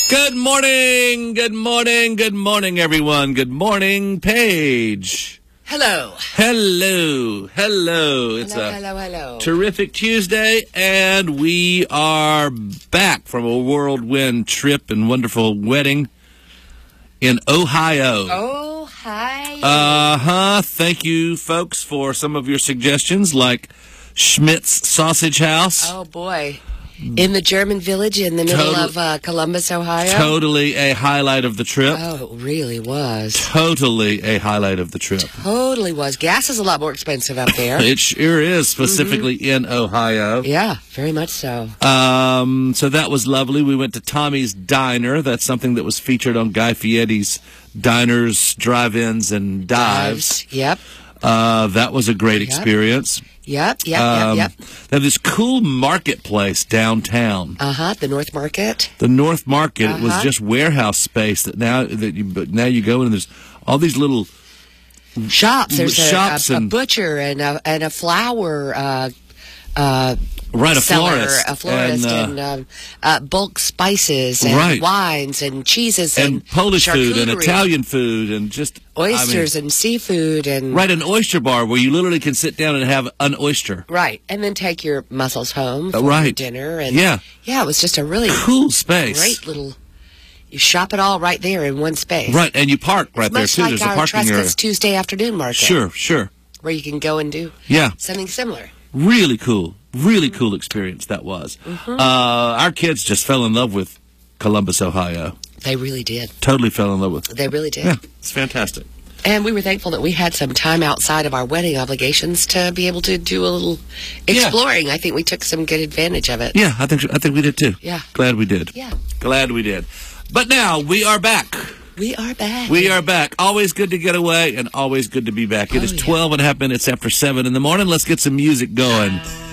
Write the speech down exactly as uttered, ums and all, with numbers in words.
Good morning, good morning, good morning, everyone. Good morning, Paige. Hello. Hello, hello. It's hello, a hello, hello. terrific Tuesday, and we are back from a whirlwind trip and wonderful wedding in Ohio. Ohio. Uh-huh. Thank you, folks, for some of your suggestions, like Schmidt's Sausage House. Oh, boy. In the German village in the middle Total- of uh, Columbus, Ohio? Totally a highlight of the trip. Oh, it really was. Totally a highlight of the trip. Totally was. Gas is a lot more expensive up there. It sure is, specifically mm-hmm. in Ohio. Yeah, very much so. Um, so that was lovely. We went to Tommy's Diner. That's something that was featured on Guy Fieri's Diners, Drive-Ins, and Dives. Dives. Yep. Uh, that was a great Yep. experience. Yep, yep, Um, yep, yep. They have this cool marketplace downtown. Uh-huh, the North Market. The North Market Uh-huh. was just warehouse space that now that you but now you go in and there's all these little Shops. There's shops a, a, a and butcher and a, and a flower uh, uh, right a seller, florist, a florist, and, and, uh, um, uh, bulk spices and Right. wines and cheeses and, and Polish food and charcuterie, Italian food and just oysters I mean, and seafood and right, an oyster bar where you literally can sit down and have an oyster. right, and then take your mussels home for Uh, right. your dinner. And Yeah. yeah, it was just a really Cool space. great little. You shop it all right there in one space. Right, and you park right there Much too. like There's a our parking area. Tresca's Tuesday afternoon market. Sure, sure. Where you can go and do Yeah. something similar. Really cool. Really cool experience that was. Mm-hmm. Uh, our kids just fell in love with Columbus, Ohio. They really did. Totally fell in love with it. They really did. Yeah, it's fantastic. And we were thankful that we had some time outside of our wedding obligations to be able to do a little exploring. I think we took some good advantage of it. Yeah, I think I think we did too. Yeah. Glad we did. Yeah. Glad we did. But now we are back. We are back. We are back. Always good to get away and always good to be back. It Oh, is yeah. twelve and a half minutes after seven in the morning. Let's get some music going.